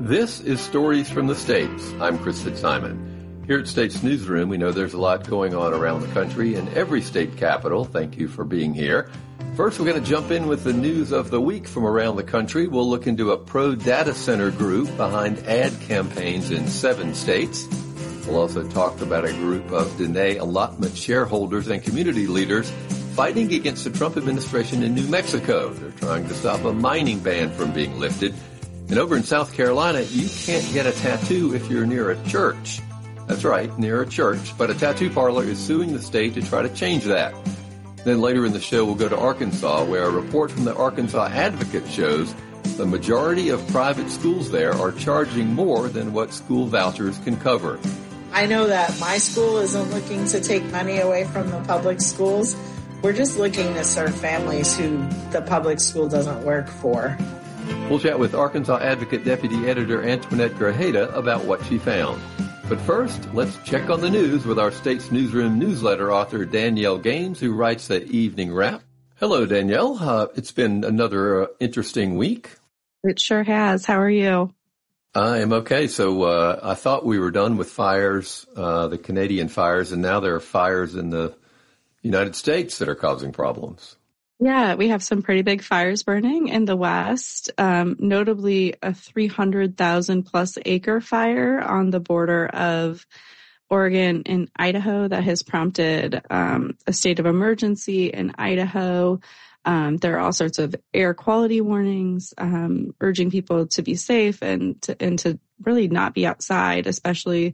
This is Stories from the States. I'm Chris Fitzsimon. Here at States Newsroom, we know there's a lot going on around the country in every state capital. Thank you for being here. First, we're going to jump in with the news of the week from around the country. We'll look into a pro-data center group behind ad campaigns in 7 states. We'll also talk about a group of Dene allotment shareholders and community leaders fighting against the Trump administration in New Mexico. They're trying to stop a mining ban from being lifted. And over in South Carolina, you can't get a tattoo if you're near a church. That's right, near a church. But a tattoo parlor is suing the state to try to change that. Then later in the show, we'll go to Arkansas, where a report from the Arkansas Advocate shows the majority of private schools there are charging more than what school vouchers can cover. I know that my school isn't looking to take money away from the public schools. We're just looking to serve families who the public school doesn't work for. We'll chat with Arkansas Advocate Deputy Editor Antoinette Grajeda about what she found. But first, let's check on the news with our States Newsroom newsletter author Danielle Gaines, who writes the Evening Wrap. Hello, Danielle. It's been another interesting week. It sure has. How are you? I am okay. So I thought we were done with fires, the Canadian fires, and now there are fires in the United States that are causing problems. Yeah, we have some pretty big fires burning in the West, notably a 300,000 plus acre fire on the border of Oregon and Idaho that has prompted a state of emergency in Idaho. There are all sorts of air quality warnings, urging people to be safe and to really not be outside, especially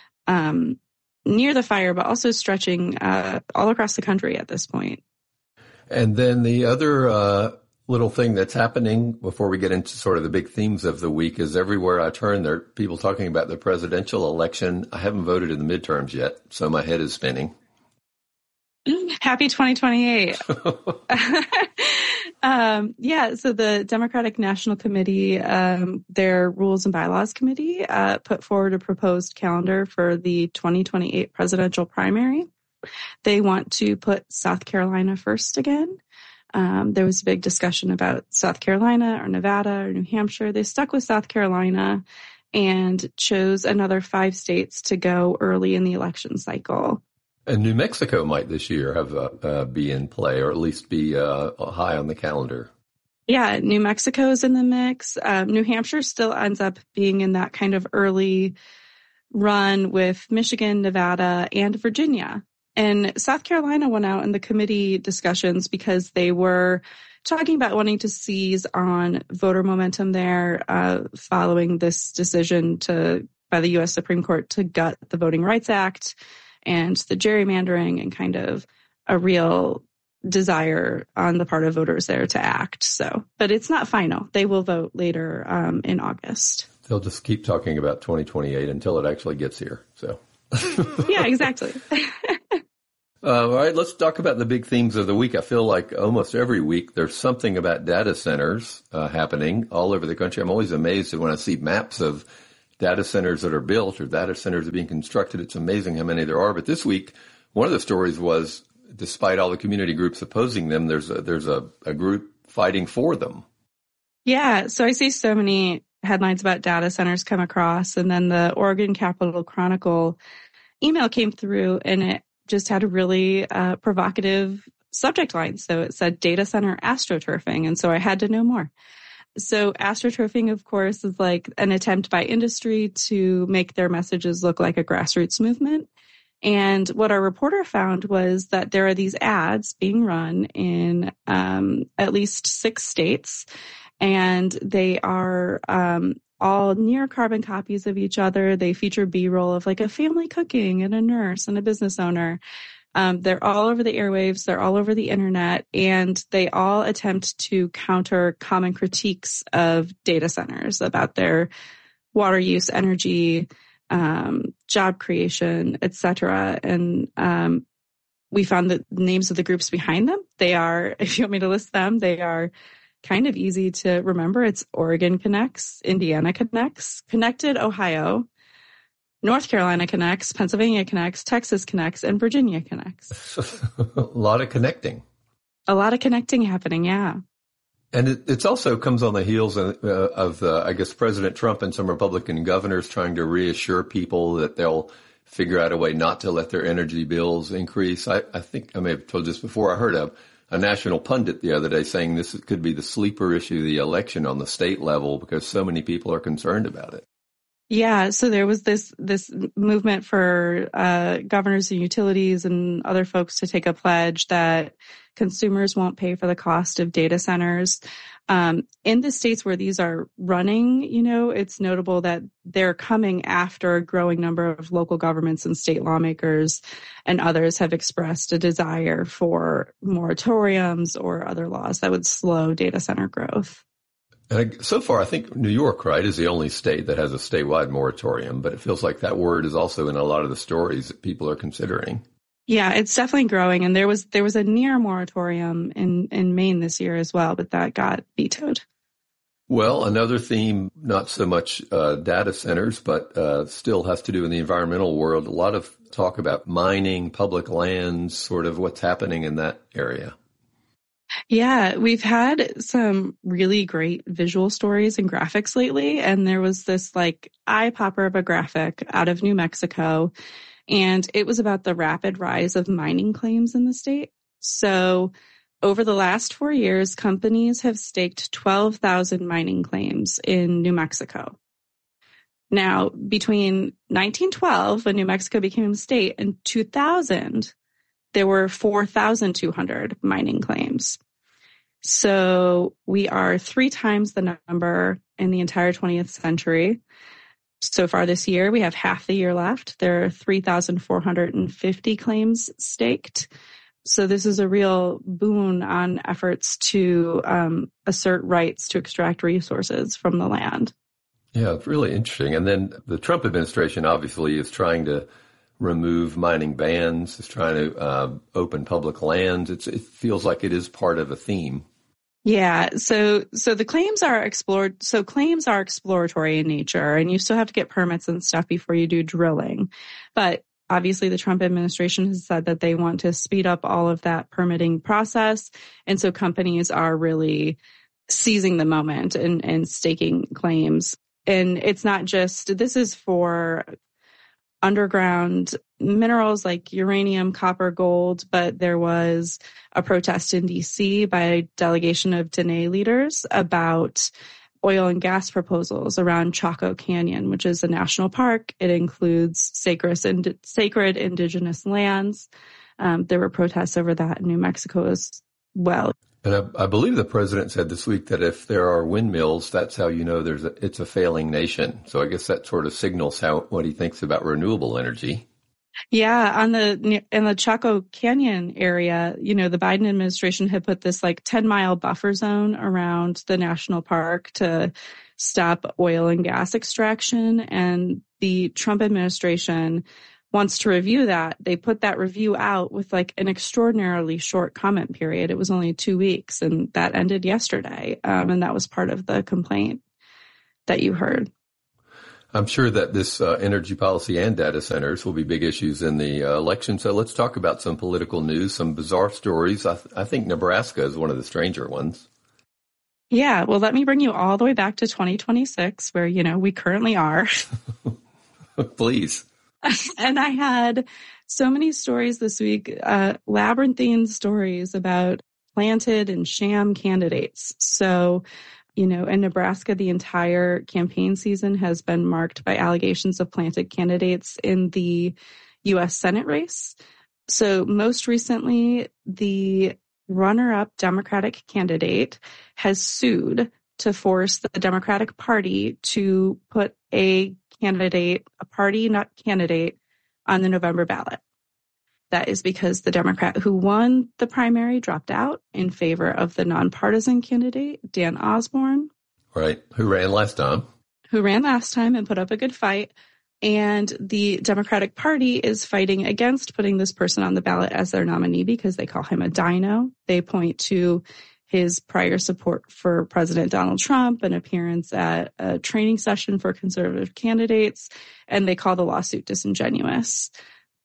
near the fire, but also stretching all across the country at this point. And then the other little thing that's happening before we get into sort of the big themes of the week is everywhere I turn, there are people talking about the presidential election. I haven't voted in the midterms yet, so my head is spinning. Happy 2028. So the Democratic National Committee, their Rules and Bylaws Committee, put forward a proposed calendar for the 2028 presidential primary. They want to put South Carolina first again. There was a big discussion about South Carolina or Nevada or New Hampshire. They stuck with South Carolina and chose another 5 states to go early in the election cycle. And New Mexico might this year have be in play, or at least be high on the calendar. Yeah, New Mexico is in the mix. New Hampshire still ends up being in that kind of early run with Michigan, Nevada, and Virginia. And South Carolina went out in the committee discussions because they were talking about wanting to seize on voter momentum there following this decision by the U.S. Supreme Court to gut the Voting Rights Act and the gerrymandering, and kind of a real desire on the part of voters there to act. So, but it's not final. They will vote later in August. They'll just keep talking about 2028 until it actually gets here. So, yeah, exactly. All right, let's talk about the big themes of the week. I feel like almost every week there's something about data centers happening all over the country. I'm always amazed when I see maps of data centers that are built or data centers that are being constructed. It's amazing how many there are. But this week, one of the stories was, despite all the community groups opposing them, there's a group fighting for them. Yeah, so I see so many headlines about data centers come across, and then the Oregon Capitol Chronicle email came through, and it just had a really provocative subject line. So it said data center astroturfing. And so I had to know more. So astroturfing, of course, is like an attempt by industry to make their messages look like a grassroots movement. And what our reporter found was that there are these ads being run in at least 6 states, and they are all near carbon copies of each other. They feature B-roll of like a family cooking and a nurse and a business owner. They're all over the airwaves. They're all over the internet, and they all attempt to counter common critiques of data centers about their water use, energy, job creation, etc. And we found that the names of the groups behind them, they are, if you want me to list them, they are kind of easy to remember. It's Oregon Connects, Indiana Connects, Connected Ohio, North Carolina Connects, Pennsylvania Connects, Texas Connects, and Virginia Connects. A lot of connecting. A lot of connecting happening, yeah. And it's also comes on the heels of I guess, President Trump and some Republican governors trying to reassure people that they'll figure out a way not to let their energy bills increase. I think I may have told this before. I heard a national pundit the other day saying this could be the sleeper issue of the election on the state level because so many people are concerned about it. Yeah, so there was this movement for governors and utilities and other folks to take a pledge that consumers won't pay for the cost of data centers. In the states where these are running, it's notable that they're coming after a growing number of local governments and state lawmakers and others have expressed a desire for moratoriums or other laws that would slow data center growth. And so far, I think New York, right, is the only state that has a statewide moratorium, but it feels like that word is also in a lot of the stories that people are considering. Yeah, it's definitely growing. And there was a near moratorium in Maine this year as well, but that got vetoed. Well, another theme, not so much data centers, but still has to do in the environmental world. A lot of talk about mining, public lands, sort of what's happening in that area. Yeah, we've had some really great visual stories and graphics lately. And there was this eye popper of a graphic out of New Mexico. And it was about the rapid rise of mining claims in the state. So over the last 4 years, companies have staked 12,000 mining claims in New Mexico. Now, between 1912, when New Mexico became a state, and 2000, there were 4,200 mining claims. So we are 3 times the number in the entire 20th century. So far this year, we have half the year left. There are 3,450 claims staked. So this is a real boon on efforts to assert rights to extract resources from the land. Yeah, it's really interesting. And then the Trump administration obviously is trying to remove mining bans, is trying to open public lands. It feels like it is part of a theme. Yeah. So the claims are explored. So claims are exploratory in nature, and you still have to get permits and stuff before you do drilling. But obviously the Trump administration has said that they want to speed up all of that permitting process. And so companies are really seizing the moment and staking claims. And it's not just, this is for underground minerals like uranium, copper, gold, but there was a protest in D.C. by a delegation of Diné leaders about oil and gas proposals around Chaco Canyon, which is a national park. It includes sacred indigenous lands. There were protests over that in New Mexico as well. And I believe the president said this week that if there are windmills, that's how you know it's a failing nation. So I guess that sort of signals what he thinks about renewable energy. Yeah, in the Chaco Canyon area, the Biden administration had put this 10-mile buffer zone around the national park to stop oil and gas extraction. And the Trump administration wants to review that. They put that review out with an extraordinarily short comment period. It was only 2 weeks, and that ended yesterday. And that was part of the complaint that you heard. I'm sure that this energy policy and data centers will be big issues in the election. So let's talk about some political news, some bizarre stories. I think Nebraska is one of the stranger ones. Yeah, well, let me bring you all the way back to 2026, where, we currently are. Please. And I had so many stories this week, labyrinthine stories about planted and sham candidates. So, in Nebraska, the entire campaign season has been marked by allegations of planted candidates in the U.S. Senate race. So most recently, the runner-up Democratic candidate has sued to force the Democratic Party to put a party, not candidate, on the November ballot. That is because the Democrat who won the primary dropped out in favor of the nonpartisan candidate, Dan Osborne. Right. Who ran last time and put up a good fight. And the Democratic Party is fighting against putting this person on the ballot as their nominee because they call him a dino. They point to his prior support for President Donald Trump, an appearance at a training session for conservative candidates, and they call the lawsuit disingenuous.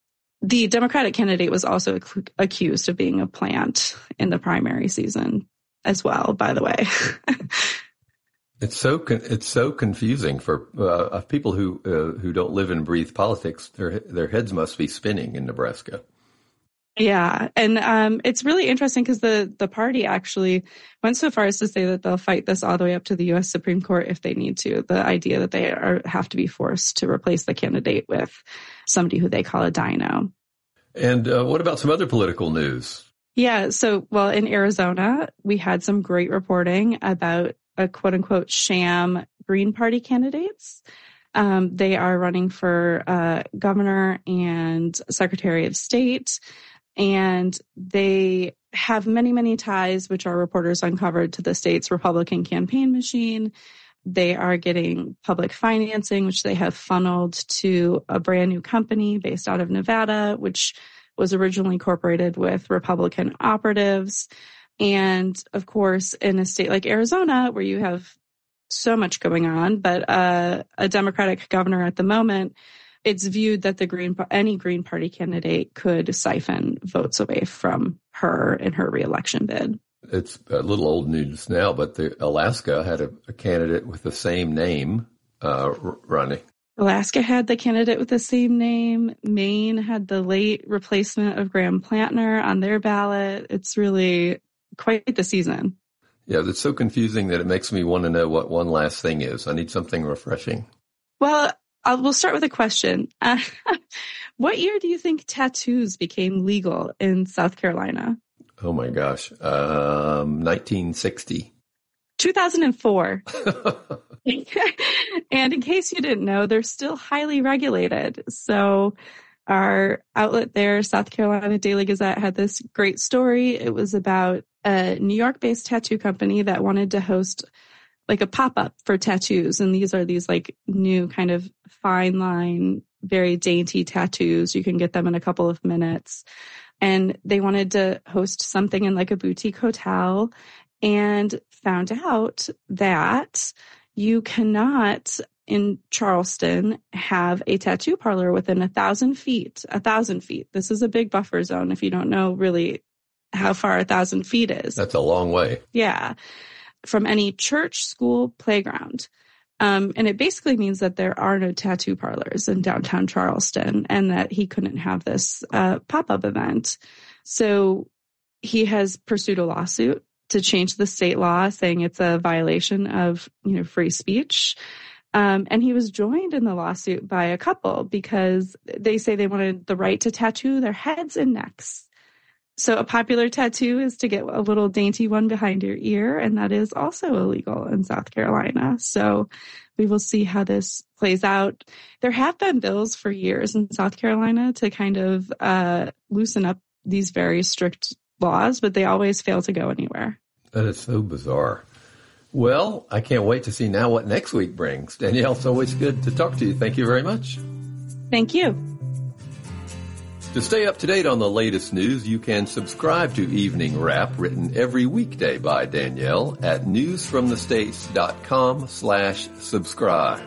The Democratic candidate was also accused of being a plant in the primary season. as well, by the way. It's so confusing for people who don't live and breathe politics. Their heads must be spinning in Nebraska. Yeah. And it's really interesting because the party actually went so far as to say that they'll fight this all the way up to the U.S. Supreme Court if they need to. The idea that they have to be forced to replace the candidate with somebody who they call a dino. And what about some other political news? Yeah. So, well, in Arizona, we had some great reporting about a quote unquote sham Green Party candidates. They are running for governor and secretary of state. And they have many, many ties, which our reporters uncovered, to the state's Republican campaign machine. They are getting public financing, which they have funneled to a brand new company based out of Nevada, which was originally incorporated with Republican operatives. And of course, in a state like Arizona, where you have so much going on, but a Democratic governor at the moment, it's viewed that any Green Party candidate could siphon votes away from her in her reelection bid. It's a little old news now, but Alaska had a candidate with the same name running. Alaska had the candidate with the same name. Maine had the late replacement of Graham Plantner on their ballot. It's really quite the season. Yeah, it's so confusing that it makes me want to know what one last thing is. I need something refreshing. Well, we'll start with a question. What year do you think tattoos became legal in South Carolina? Oh my gosh. 1960. 2004. And in case you didn't know, they're still highly regulated. So our outlet there, South Carolina Daily Gazette, had this great story. It was about a New York-based tattoo company that wanted to host like a pop-up for tattoos. And these are these like new kind of fine line, very dainty tattoos. You can get them in a couple of minutes. And they wanted to host something in like a boutique hotel and found out that you cannot in Charleston have a tattoo parlor within 1,000 feet. 1,000 feet. This is a big buffer zone if you don't know really how far 1,000 feet is. That's a long way. Yeah. From any church, school, playground. And it basically means that there are no tattoo parlors in downtown Charleston and that he couldn't have this pop-up event. So he has pursued a lawsuit to change the state law, saying it's a violation of, free speech. And he was joined in the lawsuit by a couple because they say they wanted the right to tattoo their heads and necks. So a popular tattoo is to get a little dainty one behind your ear, and that is also illegal in South Carolina. So we will see how this plays out. There have been bills for years in South Carolina to kind of loosen up these very strict laws, but they always fail to go anywhere. That is so bizarre. Well, I can't wait to see now what next week brings. Danielle, it's always good to talk to you. Thank you very much. Thank you. To stay up to date on the latest news, you can subscribe to Evening Wrap, written every weekday by Danielle at newsfromthestates.com/subscribe.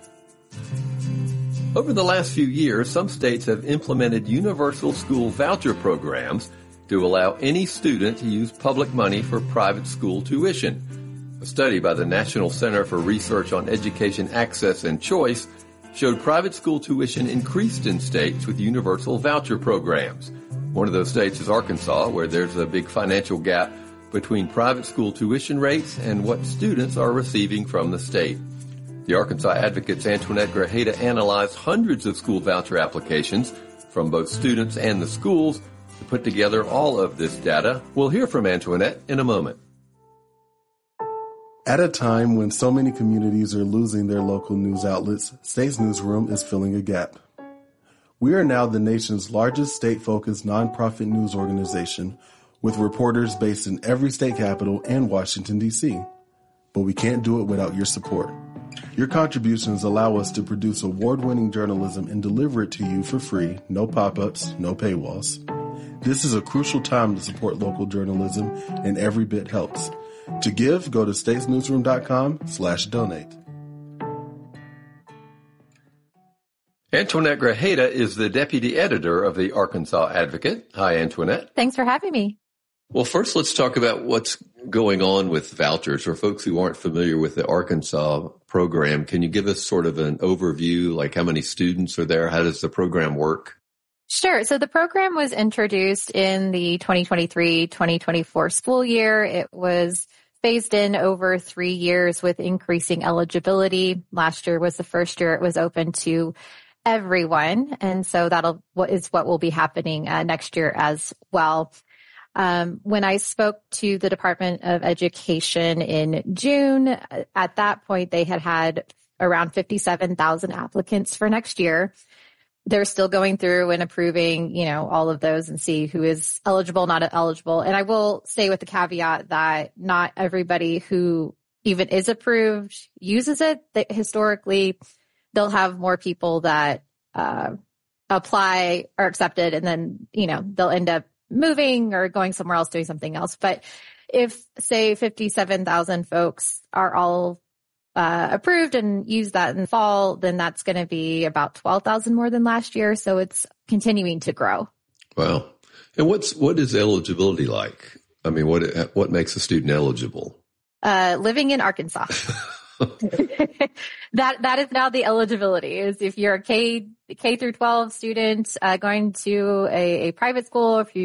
Over the last few years, some states have implemented universal school voucher programs to allow any student to use public money for private school tuition. A study by the National Center for Research on Education Access and Choice showed private school tuition increased in states with universal voucher programs. One of those states is Arkansas, where there's a big financial gap between private school tuition rates and what students are receiving from the state. The Arkansas Advocate's Antoinette Grajeda analyzed hundreds of school voucher applications from both students and the schools to put together all of this data. We'll hear from Antoinette in a moment. At a time when so many communities are losing their local news outlets, States Newsroom is filling a gap. We are now the nation's largest state-focused nonprofit news organization with reporters based in every state capital and Washington, D.C. But we can't do it without your support. Your contributions allow us to produce award-winning journalism and deliver it to you for free, no pop-ups, no paywalls. This is a crucial time to support local journalism, and every bit helps. To give, go to statesnewsroom.com/donate. Antoinette Grajeda is the deputy editor of the Arkansas Advocate. Hi, Antoinette. Thanks for having me. Well, first, let's talk about what's going on with vouchers? For folks who aren't familiar with the Arkansas program, can you give us sort of an overview, like how many students are there? How does the program work? Sure. So the program was introduced in the 2023-2024 school year. It was phased in over 3 years with increasing eligibility. Last year was the first year it was open to everyone. And so what will be happening next year as well. When I spoke to the Department of Education in June, at that point, they had around 57,000 applicants for next year. They're still going through and approving, all of those and see who is eligible, not eligible. And I will say with the caveat that not everybody who even is approved uses it. That historically, they'll have more people that apply or accepted, and then, they'll end up moving or going somewhere else, doing something else. But if, say, 57,000 folks are all approved and use that in the fall, then that's going to be about 12,000 more than last year. So it's continuing to grow. Wow. And what is eligibility like? I mean, what makes a student eligible? Living in Arkansas. That is now the eligibility, is if you're a K through 12 student going to a private school, if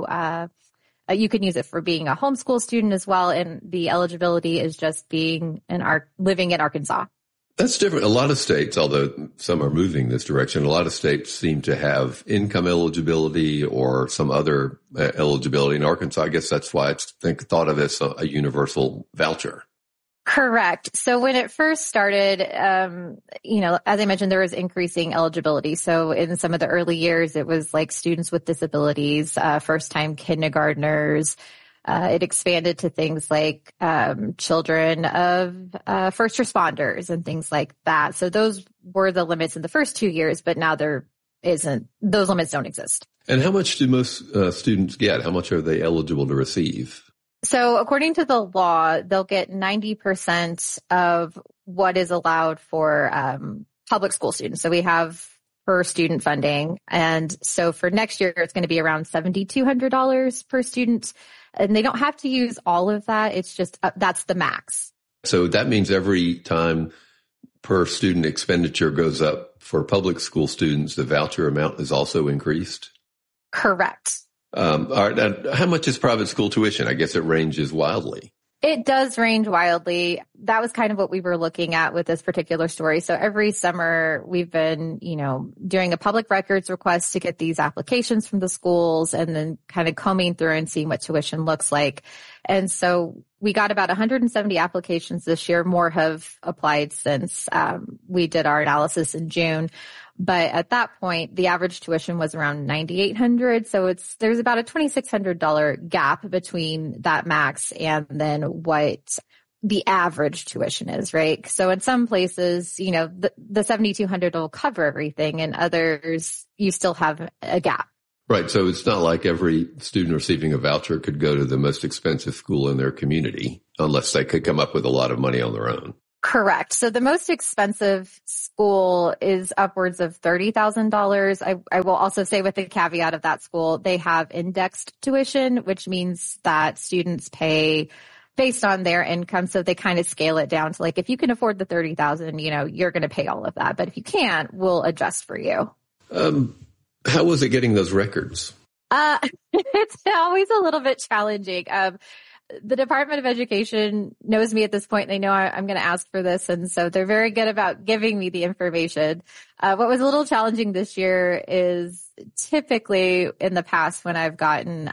you can use it for being a homeschool student as well. And the eligibility is just living in Arkansas. That's different. A lot of states, although some are moving this direction, a lot of states seem to have income eligibility or some other eligibility. In Arkansas, I guess that's why it's thought of as a universal voucher. Correct. So when it first started, as I mentioned, there was increasing eligibility. So in some of the early years, it was like students with disabilities, first-time kindergartners. It expanded to things like children of first responders and things like that. So those were the limits in the first 2 years, but now there isn't. Those limits don't exist. And how much do most students get? How much are they eligible to receive? So according to the law, they'll get 90% of what is allowed for public school students. So we have per student funding. And so for next year, it's going to be around $7,200 per student. And they don't have to use all of that. It's just that's the max. So that means every time per student expenditure goes up for public school students, the voucher amount is also increased? Correct. All right, how much is private school tuition? I guess it ranges wildly. It does range wildly. That was kind of what we were looking at with this particular story. So every summer we've been, doing a public records request to get these applications from the schools and then kind of combing through and seeing what tuition looks like. And so we got about 170 applications this year. More have applied since we did our analysis in June. But at that point, the average tuition was around $9,800. So there's about a $2,600 gap between that max and then what the average tuition is, right? So in some places, the $7,200 will cover everything, and others you still have a gap. Right. So it's not like every student receiving a voucher could go to the most expensive school in their community unless they could come up with a lot of money on their own. Correct. So the most expensive school is upwards of $30,000. I will also say, with the caveat of that school, they have indexed tuition, which means that students pay based on their income. So they kind of scale it down to, like, if you can afford the $30,000, you're going to pay all of that. But if you can't, we'll adjust for you. How was it getting those records? It's always a little bit challenging. The Department of Education knows me at this point. They know I'm going to ask for this. And so they're very good about giving me the information. What was a little challenging this year is typically in the past when I've gotten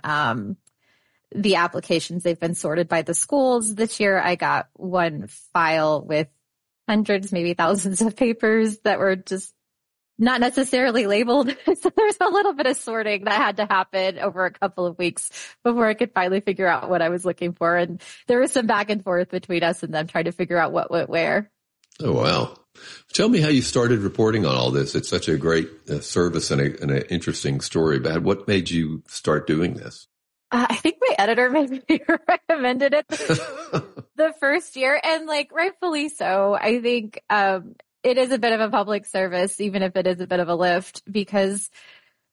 the applications, they've been sorted by the schools. This year I got one file with hundreds, maybe thousands of papers that were just not necessarily labeled. So there's a little bit of sorting that had to happen over a couple of weeks before I could finally figure out what I was looking for. And there was some back and forth between us and them trying to figure out what went where. Oh, wow. Tell me how you started reporting on all this. It's such a great service and an interesting story. But what made you start doing this? I think my editor maybe recommended it the first year, and rightfully so. I think, it is a bit of a public service, even if it is a bit of a lift, because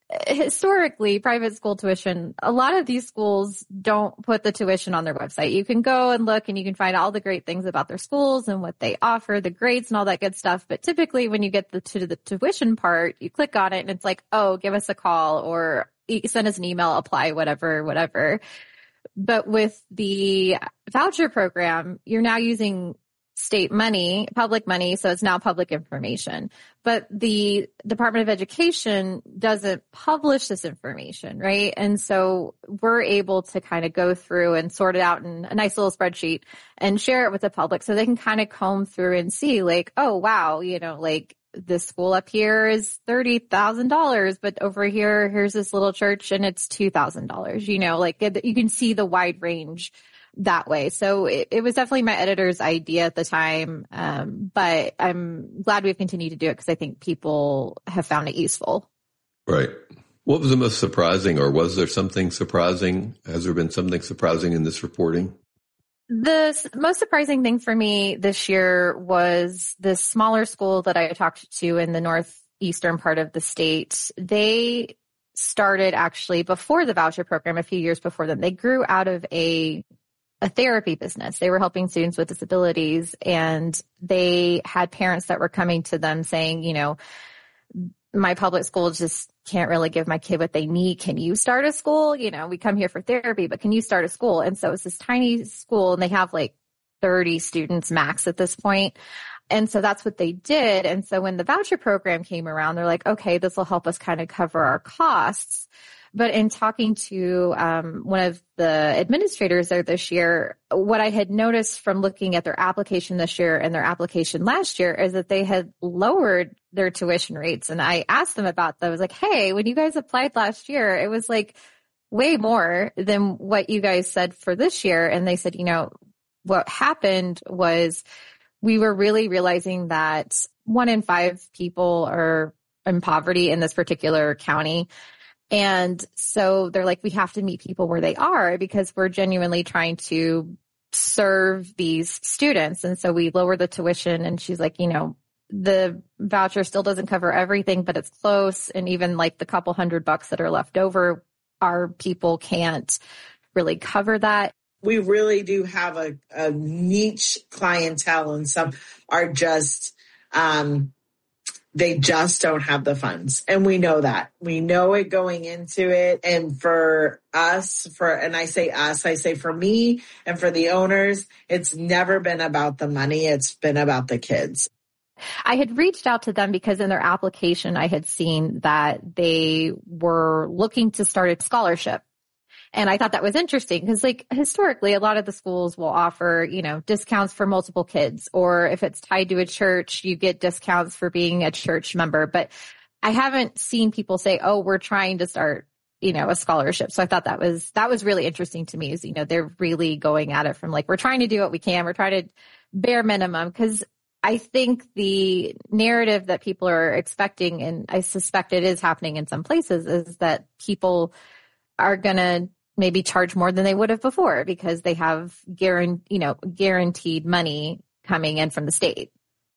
historically, private school tuition, a lot of these schools don't put the tuition on their website. You can go and look and you can find all the great things about their schools and what they offer, the grades and all that good stuff. But typically when you get to the tuition part, you click on it and it's like, oh, give us a call or send us an email, apply, whatever. But with the voucher program, you're now using state money, public money, so it's now public information. But the Department of Education doesn't publish this information, right? And so we're able to kind of go through and sort it out in a nice little spreadsheet and share it with the public so they can kind of comb through and see like, oh, wow, like this school up here is $30,000, but over here's this little church and it's $2,000, like you can see the wide range that way. So it was definitely my editor's idea at the time. But I'm glad we've continued to do it because I think people have found it useful. Right. What was the most surprising, or was there something surprising? Has there been something surprising in this reporting? The most surprising thing for me this year was this smaller school that I talked to in the northeastern part of the state. They started actually before the voucher program, a few years before them. They grew out of a therapy business. They were helping students with disabilities, and they had parents that were coming to them saying, my public school just can't really give my kid what they need. Can you start a school? We come here for therapy, but can you start a school? And so it's this tiny school and they have like 30 students max at this point. And so that's what they did. And so when the voucher program came around, they're like, okay, this will help us kind of cover our costs. But in talking to one of the administrators there this year, what I had noticed from looking at their application this year and their application last year is that they had lowered their tuition rates. And I asked them about that. I was like, hey, when you guys applied last year, it was like way more than what you guys said for this year. And they said, what happened was we were really realizing that 1 in 5 people are in poverty in this particular county. And so they're like, we have to meet people where they are because we're genuinely trying to serve these students. And so we lower the tuition. And she's like, the voucher still doesn't cover everything, but it's close. And even like the couple $100 that are left over, our people can't really cover that. We really do have a niche clientele, and some are just, they just don't have the funds. And we know that. We know it going into it. And for us, and I say us, I say for me and for the owners, it's never been about the money. It's been about the kids. I had reached out to them because in their application, I had seen that they were looking to start a scholarship. And I thought that was interesting because historically, a lot of the schools will offer, discounts for multiple kids, or if it's tied to a church, you get discounts for being a church member. But I haven't seen people say, oh, we're trying to start, a scholarship. So I thought that was really interesting to me is, they're really going at it from like, we're trying to do what we can. We're trying to bare minimum because I think the narrative that people are expecting, and I suspect it is happening in some places, is that people are going to maybe charge more than they would have before because they have guaranteed money coming in from the state.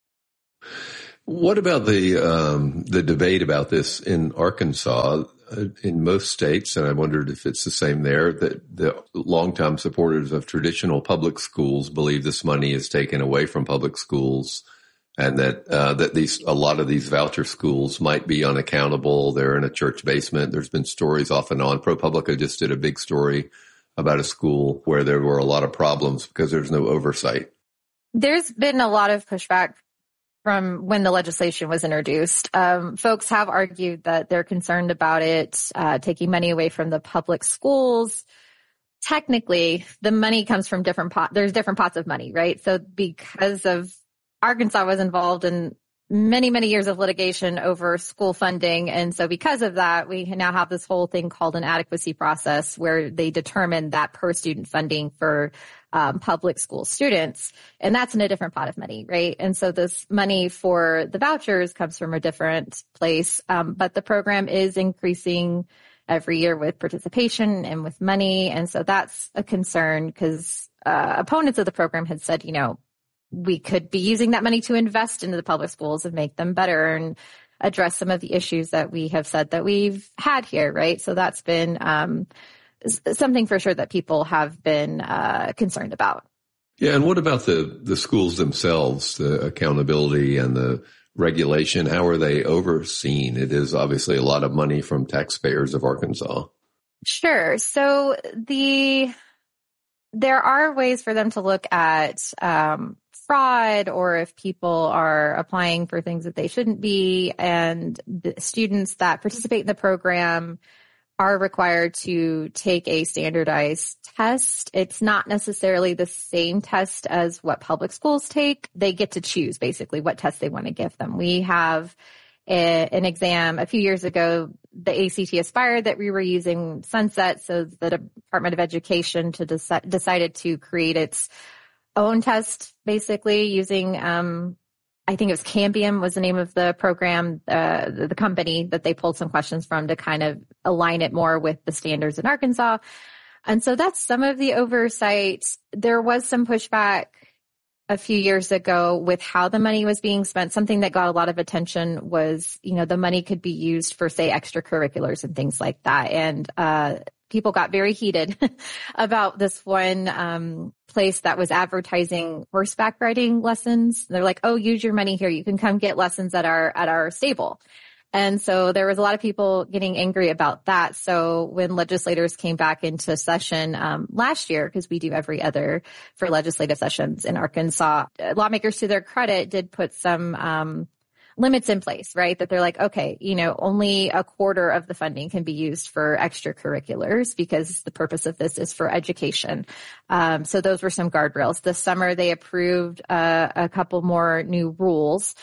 What about the debate about this in Arkansas? In most states, and I wondered if it's the same there, that the longtime supporters of traditional public schools believe this money is taken away from public schools, and that a lot of these voucher schools might be unaccountable. They're in a church basement. There's been stories off and on. ProPublica just did a big story about a school where there were a lot of problems because there's no oversight. There's been a lot of pushback from when the legislation was introduced. Folks have argued that they're concerned about it taking money away from the public schools. Technically, the money comes from there's different pots of money, right? So because of Arkansas was involved in many, many years of litigation over school funding. And so because of that, we now have this whole thing called an adequacy process where they determine that per student funding for public school students. And that's in a different pot of money, right? And so this money for the vouchers comes from a different place. But the program is increasing every year with participation and with money. And so that's a concern because opponents of the program had said, we could be using that money to invest into the public schools and make them better. And address some of the issues that we have said that we've had here, right? So that's been something for sure that people have been concerned about. Yeah, and what about the schools themselves, the accountability and the regulation? How are they overseen? It is obviously a lot of money from taxpayers of Arkansas. Sure. So there are ways for them to look at fraud, or if people are applying for things that they shouldn't be, and the students that participate in the program are required to take a standardized test. It's not necessarily the same test as what public schools take. They get to choose basically what test they want to give them. We have an exam a few years ago, the ACT Aspire that we were using sunset, so the Department of Education decided to create its own test, basically using, I think it was Cambium was the name of the program, the company that they pulled some questions from to kind of align it more with the standards in Arkansas. And so that's some of the oversight. There was some pushback a few years ago with how the money was being spent. Something that got a lot of attention was, the money could be used for, say, extracurriculars and things like that. And people got very heated about this one place that was advertising horseback riding lessons. They're like, "Oh, use your money here. You can come get lessons at our stable." And so there was a lot of people getting angry about that. So when legislators came back into session last year, because we do every other for legislative sessions in Arkansas, lawmakers, to their credit, did put some limits in place, right? That they're like, okay, only a quarter of the funding can be used for extracurriculars because the purpose of this is for education. So those were some guardrails. This summer, they approved a couple more new rules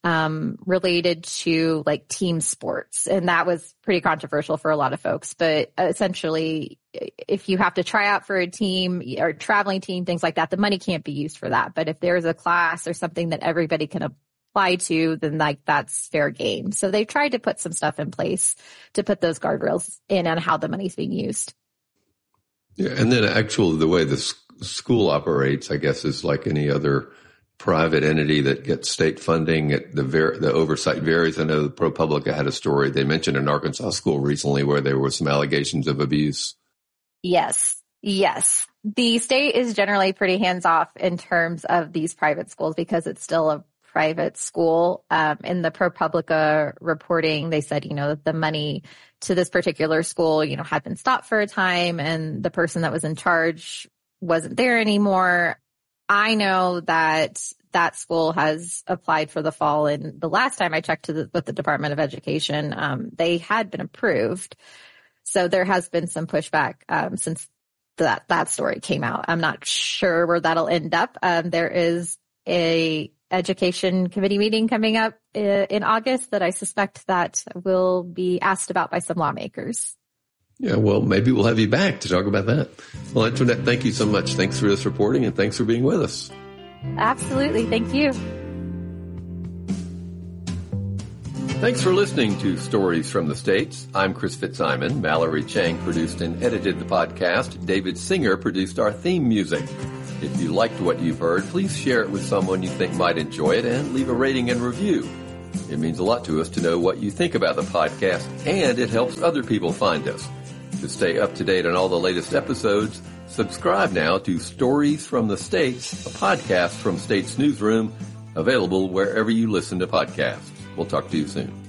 related to like team sports. And that was pretty controversial for a lot of folks. But essentially, if you have to try out for a team or traveling team, things like that, the money can't be used for that. But if there's a class or something that everybody can apply to, then that's fair game. So they tried to put some stuff in place to put those guardrails in on how the money's being used. Yeah, and then actually the way the school operates, I guess, is like any other private entity that gets state funding. The oversight varies. I know ProPublica had a story. They mentioned an Arkansas school recently where there were some allegations of abuse. Yes. The state is generally pretty hands-off in terms of these private schools because it's still a private school. In the ProPublica reporting, they said, that the money to this particular school, had been stopped for a time and the person that was in charge wasn't there anymore. I know that school has applied for the fall, and the last time I checked with the Department of Education, they had been approved. So there has been some pushback since that story came out. I'm not sure where that'll end up. There is a education committee meeting coming up in August that I suspect that will be asked about by some lawmakers. Yeah, well, maybe we'll have you back to talk about that. Well, Antoinette, thank you so much. Thanks for this reporting, and thanks for being with us. Absolutely. Thank you. Thanks for listening to Stories from the States. I'm Chris Fitzsimon. Mallory Chang produced and edited the podcast. David Singer produced our theme music. If you liked what you've heard, please share it with someone you think might enjoy it and leave a rating and review. It means a lot to us to know what you think about the podcast, and it helps other people find us. To stay up to date on all the latest episodes, subscribe now to Stories from the States, a podcast from States Newsroom, available wherever you listen to podcasts. We'll talk to you soon.